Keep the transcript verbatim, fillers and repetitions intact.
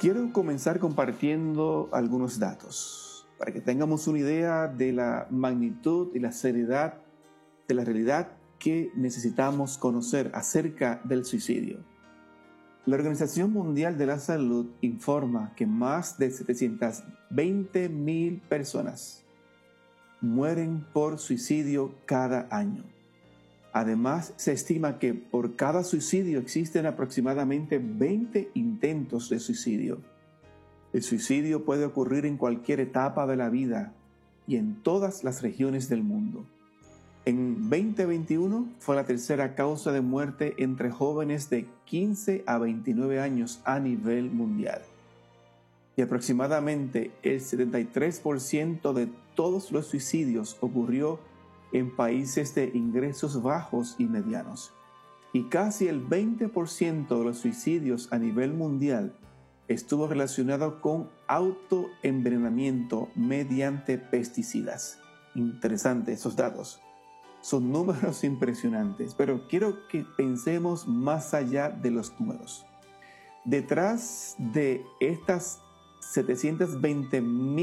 Quiero comenzar compartiendo algunos datos para que tengamos una idea de la magnitud y la seriedad de la realidad que necesitamos conocer acerca del suicidio. La Organización Mundial de la Salud informa que más de setecientas veinte mil personas mueren por suicidio cada año. Además, se estima que por cada suicidio existen aproximadamente veinte intentos de suicidio. El suicidio puede ocurrir en cualquier etapa de la vida y en todas las regiones del mundo. En veinte veintiuno fue la tercera causa de muerte entre jóvenes de quince a veintinueve años a nivel mundial. Y aproximadamente el setenta y tres por ciento de todos los suicidios ocurrió en países de ingresos bajos y medianos. Y casi el veinte por ciento de los suicidios a nivel mundial estuvo relacionado con autoenvenenamiento mediante pesticidas. Interesante esos datos. Son números impresionantes, pero quiero que pensemos más allá de los números. Detrás de estas setecientas veinte mil